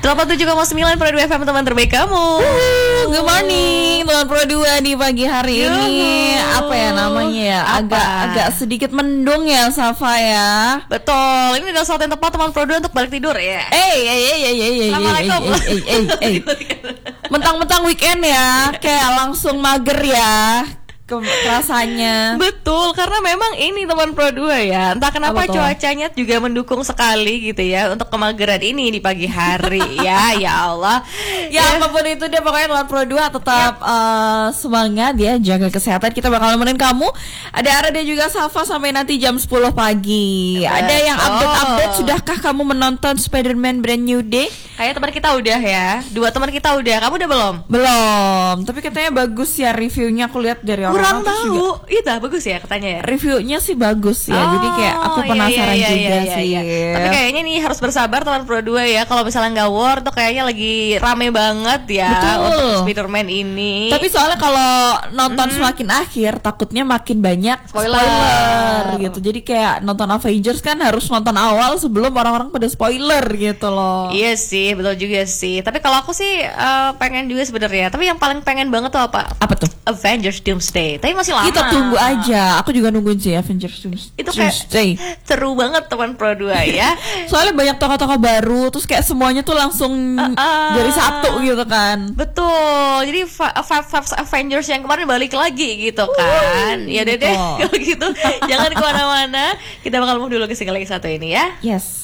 107,9 Pro 2 FM, teman terbaik kamu. Good morning teman Pro 2 di pagi hari ini. Apa ya namanya ya? Agak sedikit mendung ya Safa ya. Betul, ini adalah saat yang tepat teman Pro 2 untuk balik tidur ya. Assalamualaikum. Mentang-mentang weekend ya, kayak langsung mager ya rasanya. Betul, karena memang ini teman Pro 2 ya. Entah kenapa cuacanya juga mendukung sekali gitu ya untuk kemageran ini di pagi hari ya. Ya Allah. Ya apapun itu deh, pokoknya teman Pro 2 tetap semangat ya, jaga kesehatan. Kita bakal nemenin kamu. Ada Ara dan juga Safa sampai nanti jam 10 pagi. Ada yang update. Sudahkah kamu menonton Spider-Man Brand New Day? Kayak teman kita udah ya. 2 teman kita udah. Kamu udah belum? Belum. Tapi katanya bagus ya reviewnya, aku lihat dari orang. Kurang tahu. Iya, bagus ya katanya ya. Reviewnya sih bagus ya. Jadi kayak aku penasaran juga sih. Tapi kayaknya nih harus bersabar teman Pro 2 ya. Kalau misalnya nggak war tuh kayaknya lagi rame banget ya. Betul. Untuk Spider-Man ini. Tapi soalnya kalau nonton semakin akhir takutnya makin banyak spoiler gitu. Jadi kayak nonton Avengers kan harus nonton awal sebelum orang-orang pada spoiler gitu loh. Iya sih, betul juga sih. Tapi kalau aku sih pengen juga sebenarnya. Tapi yang paling pengen banget tuh apa? Apa tuh? Avengers Doomsday. Tapi masih lama. Kita tunggu aja. Aku juga nungguin sih Avengers Doomsday. Itu kayak seru banget teman Pro 2 ya. Soalnya banyak tokoh-tokoh baru, terus kayak semuanya tuh langsung jadi satu gitu kan. Betul. Jadi Avengers yang kemarin balik lagi gitu kan. Ya deh. Kalau gitu jangan kemana-mana. Kita bakal move dulu ke single yang satu ini ya. Yes.